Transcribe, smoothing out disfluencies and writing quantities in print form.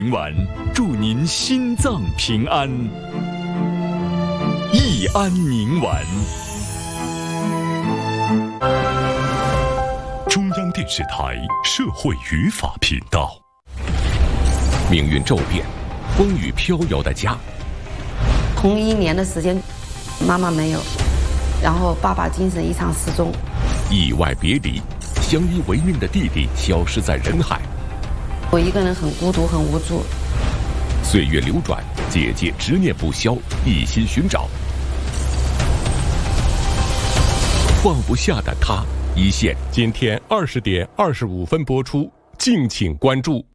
晚，祝您心脏平安。益安宁丸。中央电视台社会语法频道。命运骤变，风雨飘摇的家。 同1年的时间，妈妈没有，然后爸爸精神异常失踪。 意外别离，相依为命的弟弟消失在人海。 我一个人很孤独，很无助。 岁月流转，姐姐执念不消，一心寻找。放不下的他，一线今天20点25分播出，敬请关注。